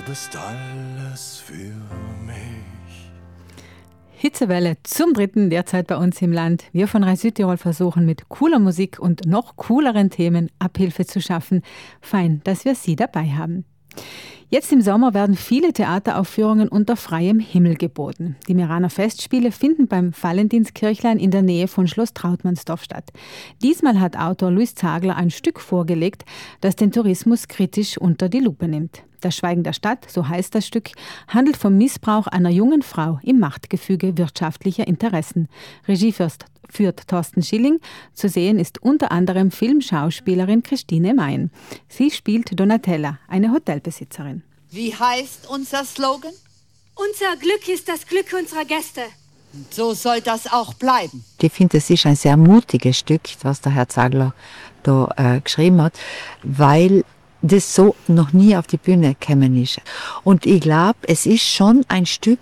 bist alles für mich. Hitzewelle zum 3. derzeit bei uns im Land. Wir von Rai Südtirol versuchen mit cooler Musik und noch cooleren Themen Abhilfe zu schaffen. Fein, dass wir Sie dabei haben. Jetzt im Sommer werden viele Theateraufführungen unter freiem Himmel geboten. Die Meraner Festspiele finden beim Valentinskirchlein in der Nähe von Schloss Trautmannsdorf statt. Diesmal hat Autor Luis Zagler ein Stück vorgelegt, das den Tourismus kritisch unter die Lupe nimmt. Das Schweigen der Stadt, so heißt das Stück, handelt vom Missbrauch einer jungen Frau im Machtgefüge wirtschaftlicher Interessen. Regie führt Thorsten Schilling. Zu sehen ist unter anderem Filmschauspielerin Christine Mayen. Sie spielt Donatella, eine Hotelbesitzerin. Wie heißt unser Slogan? Unser Glück ist das Glück unserer Gäste. Und so soll das auch bleiben. Ich finde, es ist ein sehr mutiges Stück, was der Herr Zagler da geschrieben hat, weil das so noch nie auf die Bühne gekommen ist. Und ich glaube, es ist schon ein Stück,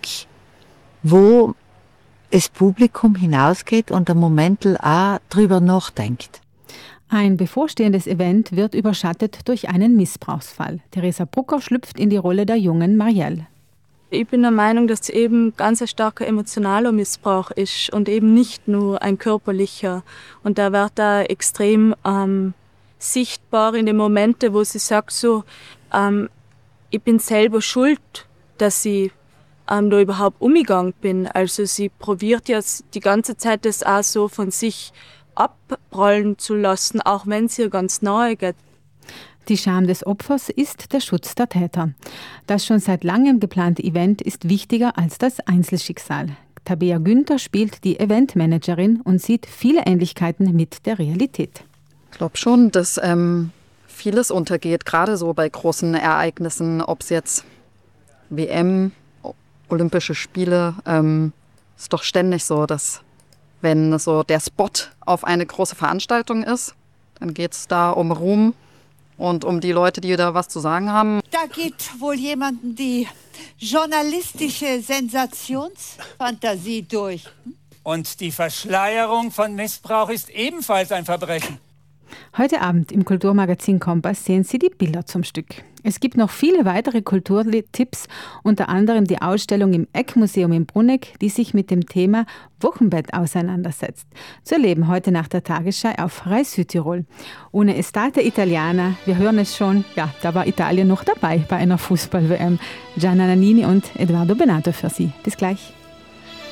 wo das Publikum hinausgeht und der Momentel auch drüber nachdenkt. Ein bevorstehendes Event wird überschattet durch einen Missbrauchsfall. Theresa Brucker schlüpft in die Rolle der jungen Marielle. Ich bin der Meinung, dass es eben ganz ein starker emotionaler Missbrauch ist und eben nicht nur ein körperlicher. Und da wird da extrem sichtbar in den Momenten, wo sie sagt so, ich bin selber schuld, dass ich da überhaupt umgegangen bin. Also sie probiert ja die ganze Zeit das auch so von sich abprallen zu lassen, auch wenn es ihr ganz nahe geht. Die Scham des Opfers ist der Schutz der Täter. Das schon seit langem geplante Event ist wichtiger als das Einzelschicksal. Tabea Günther spielt die Eventmanagerin und sieht viele Ähnlichkeiten mit der Realität. Ich glaube schon, dass vieles untergeht, gerade so bei großen Ereignissen, ob es jetzt WM, Olympische Spiele, ist doch ständig so, dass wenn so der Spot auf eine große Veranstaltung ist, dann geht es da um Ruhm und um die Leute, die da was zu sagen haben. Da geht wohl jemandem die journalistische Sensationsfantasie durch. Und die Verschleierung von Missbrauch ist ebenfalls ein Verbrechen. Heute Abend im Kulturmagazin Kompass sehen Sie die Bilder zum Stück. Es gibt noch viele weitere Kulturtipps, unter anderem die Ausstellung im Eckmuseum in Bruneck, die sich mit dem Thema Wochenbett auseinandersetzt. Zu erleben heute nach der Tagesschau auf Rai Südtirol. Ohne Estate Italiana, wir hören es schon, ja, da war Italien noch dabei bei einer Fußball-WM. Gianna Nannini und Edoardo Benato für Sie. Bis gleich.